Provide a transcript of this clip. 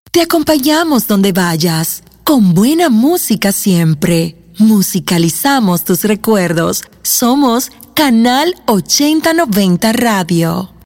Te acompañamos donde vayas, con buena música siempre. Musicalizamos tus recuerdos. Somos Canal 8090 Radio.